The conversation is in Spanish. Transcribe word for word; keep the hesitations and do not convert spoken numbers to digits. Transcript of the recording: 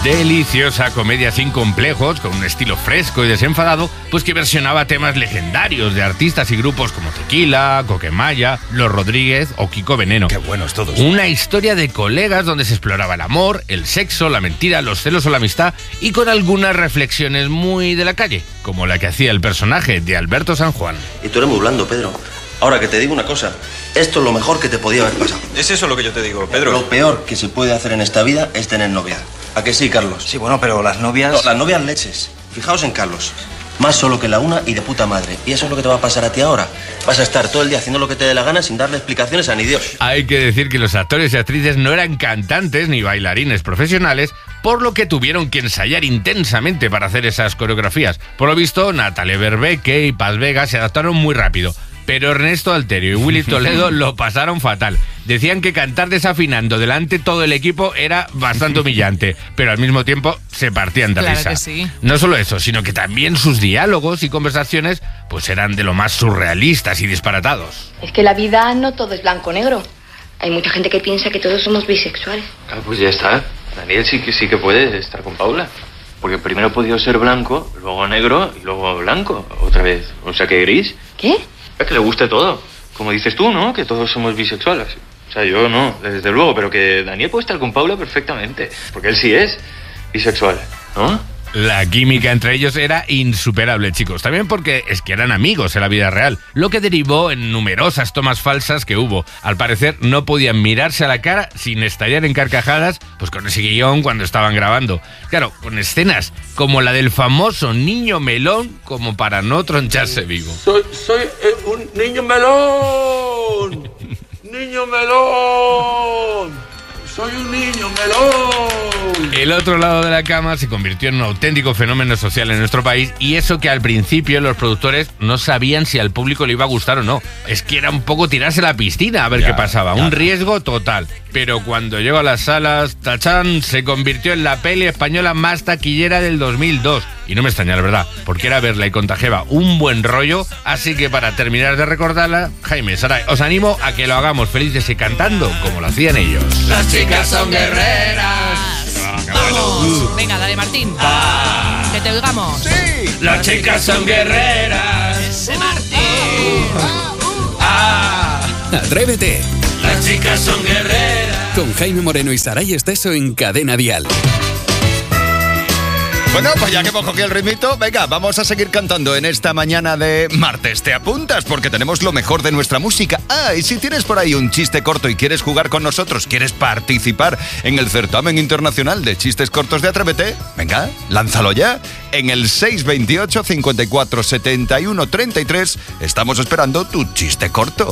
Deliciosa comedia sin complejos, con un estilo fresco y desenfadado, pues que versionaba temas legendarios de artistas y grupos como Tequila, Coquemaya, Los Rodríguez o Kiko Veneno. Qué buenos todos. Una historia de colegas donde se exploraba el amor, el sexo, la mentira, los celos o la amistad, y con algunas reflexiones muy de la calle, como la que hacía el personaje de Alberto San Juan. Y tú eres muy blando, Pedro. Ahora que te digo una cosa, esto es lo mejor que te podía haber pasado. Es eso lo que yo te digo, Pedro. Lo peor que se puede hacer en esta vida es tener novia. ¿A que sí, Carlos? Sí, bueno, pero las novias... No, las novias leches. Fijaos en Carlos. Más solo que la una y de puta madre. Y eso es lo que te va a pasar a ti ahora. Vas a estar todo el día haciendo lo que te dé la gana sin darle explicaciones a ni Dios. Hay que decir que los actores y actrices no eran cantantes ni bailarines profesionales, por lo que tuvieron que ensayar intensamente para hacer esas coreografías. Por lo visto, Natalia Berbeque y Paz Vega se adaptaron muy rápido, pero Ernesto Alterio y Willy Toledo lo pasaron fatal. Decían que cantar desafinando delante de todo el equipo era bastante humillante, pero al mismo tiempo se partían de Claro risa. que sí. No solo eso, sino que también sus diálogos y conversaciones pues eran de lo más surrealistas y disparatados. Es que la vida no todo es blanco-negro. Hay mucha gente que piensa que todos somos bisexuales. Ah, pues ya está. Daniel sí que sí que puede estar con Paula. Porque primero ha podido ser blanco, luego negro y luego blanco otra vez. O sea que gris. ¿Qué? Es que le guste todo. Como dices tú, ¿no? Que todos somos bisexuales. O sea, yo no, desde luego, pero que Daniel puede estar con Paula perfectamente. Porque él sí es bisexual, ¿no? La química entre ellos era insuperable, chicos. También porque es que eran amigos en la vida real, lo que derivó en numerosas tomas falsas que hubo. Al parecer no podían mirarse a la cara sin estallar en carcajadas, pues con ese guión cuando estaban grabando. Claro, con escenas como la del famoso niño melón, como para no troncharse vivo. Soy, soy eh, un niño melón. Niño melón. Soy un niño melón. El otro lado de la cama se convirtió en un auténtico fenómeno social en nuestro país, y eso que al principio los productores no sabían si al público le iba a gustar o no. Es que era un poco tirarse a la piscina a ver Ya, qué pasaba, ya. un riesgo total. Pero cuando llegó a las salas, tachán, se convirtió en la peli española más taquillera del dos mil dos. Y no me extraña, la verdad, porque era verla y contagiaba un buen rollo. Así que para terminar de recordarla, Jaime, Saray, os animo a que lo hagamos felices y cantando como lo hacían ellos. Las chicas son guerreras. Vamos. Venga, dale, Martín. Ah. Que te oigamos. ¡Sí! Las chicas son guerreras. Ese Martín. ¡Ah! Atrévete. Las chicas son guerreras. Con Jaime Moreno y Saray Esteso en Cadena Dial. Bueno, pues ya que hemos cogido el ritmito, venga, vamos a seguir cantando en esta mañana de martes. ¿Te apuntas? Porque tenemos lo mejor de nuestra música. Ah, y si tienes por ahí un chiste corto y quieres jugar con nosotros, quieres participar en el certamen internacional de chistes cortos de Atrévete, venga, lánzalo ya. En el seis dos ocho, cincuenta y cuatro, setenta y uno, treinta y tres estamos esperando tu chiste corto.